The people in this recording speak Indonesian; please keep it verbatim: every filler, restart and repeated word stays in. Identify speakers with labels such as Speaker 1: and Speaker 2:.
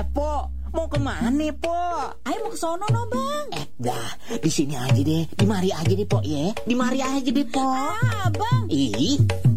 Speaker 1: Eh, Po, mau kemana, Po?
Speaker 2: Ayo mau ke sono no, Bang.
Speaker 1: Eh, dah, di sini aja deh. Di mari aja deh, Po, ya. Di mari aja deh, Po.
Speaker 2: Ah, Bang.
Speaker 1: Ih.